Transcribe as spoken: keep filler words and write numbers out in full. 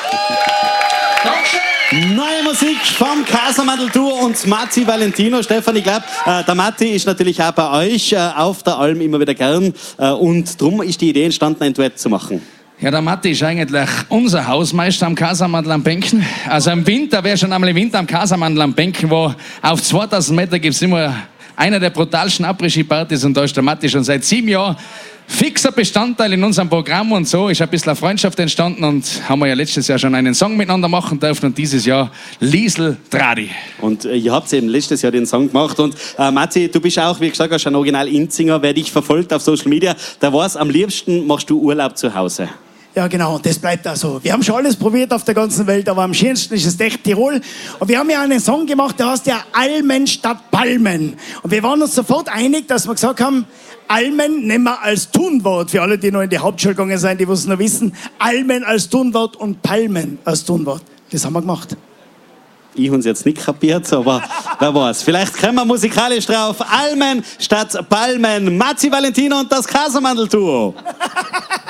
Neue Musik vom Casamandel-Duo und Matti Valentino. Stefan, ich glaube, äh, der Matti ist natürlich auch bei euch äh, auf der Alm immer wieder gern. Äh, und darum ist die Idee entstanden, ein Duett zu machen. Ja, der Matti ist eigentlich unser Hausmeister am Casamandel am Bänken. Also im Winter, wer schon einmal im Winter am Casamandel am Bänken war, auf zweitausend Meter gibt es immer eine der brutalsten Après-Ski-Partys und da ist der Matti schon seit sieben Jahren fixer Bestandteil in unserem Programm und so ist ein bisschen eine Freundschaft entstanden und haben wir ja letztes Jahr schon einen Song miteinander machen dürfen und dieses Jahr Liesl Tradi. Und äh, ihr habt eben letztes Jahr den Song gemacht und äh, Matti, du bist auch, wie gesagt, hast ein Original-Inzinger, wer dich verfolgt auf Social Media, der weiß, am liebsten machst du Urlaub zu Hause. Ja, genau, das bleibt auch so. Wir haben schon alles probiert auf der ganzen Welt, aber am schönsten ist es echt Tirol. Und wir haben ja einen Song gemacht, der heißt ja Almen statt Palmen. Und wir waren uns sofort einig, dass wir gesagt haben, Almen nehmen wir als Tunwort. Für alle, die noch in die Hauptschule gegangen sind, die es noch wissen. Almen als Tunwort und Palmen als Tunwort. Das haben wir gemacht. Ich habe es jetzt nicht kapiert, aber wer weiß. Vielleicht kommen wir musikalisch drauf. Almen statt Palmen. Matti Valentino und das Casamandel-Duo.